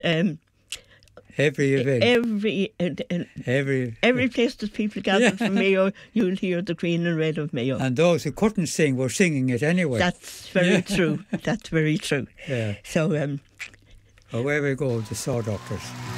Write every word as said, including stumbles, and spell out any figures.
Um, every event, every uh, uh, every every place that people gather yeah. from Mayo, you'll hear the green and red of Mayo. And those who couldn't sing were singing it anyway. That's very yeah. true. That's very true. Yeah. So um, away we go, the Saw Doctors.